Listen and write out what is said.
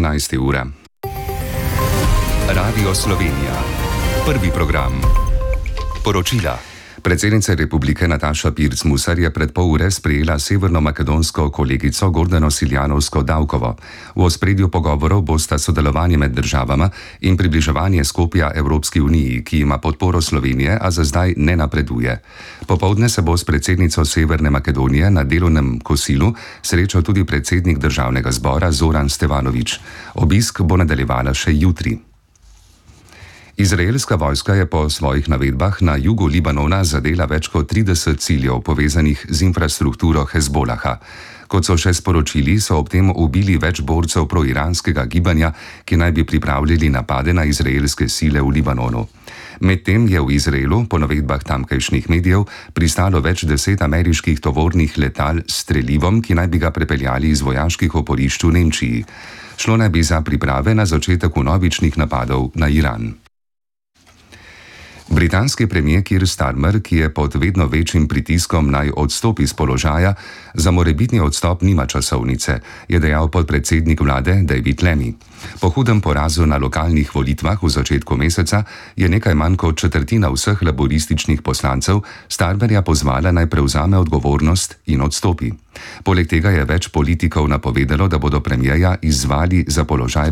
12. ure. Radio Slovenija. Prvi program. Poročila. Predsednica republike Nataša Pirc Musar je pred pol ure sprejela severno-makedonsko kolegico Gordano Siljanovsko-Davkovo. V ospredju pogovorov bosta sodelovanje med državama in približevanje Skopja Evropski uniji, ki ima podporo Slovenije, a za zdaj ne napreduje. Popoldne se bo s predsednico Severne Makedonije na delovnem kosilu srečal tudi predsednik državnega zbora Zoran Stevanović. Obisk bo nadaljevala še jutri. Izraelska vojska je po svojih navedbah na jugu Libanona zadela več kot 30 ciljev povezanih z infrastrukturo Hezbolaha. Kot so še sporočili, so ob tem ubili več borcev proiranskega gibanja, ki naj bi pripravljali napade na izraelske sile v Libanonu. Medtem je v Izraelu, po navedbah tamkajšnjih medijev, pristalo več 10 ameriških tovornih letal s strelivom, ki naj bi ga prepeljali iz vojaških oporišč v Nemčiji. Šlo naj bi za priprave na začetek vnovičnih napadov na Iran. Britanski premier Keir Starmer, ki je pod vedno večjim pritiskom naj odstopi z položaja, za morebitni odstop nima časovnice, je dejal podpredsednik vlade David Lammy. Po hudem porazu na lokalnih volitvah v začetku meseca je nekaj manj kot četrtina vseh laborističnih poslancev Starmerja pozvala naj prevzame odgovornost in odstopi. Poleg tega je več politikov napovedalo, da bodo premierja izzvali za položaj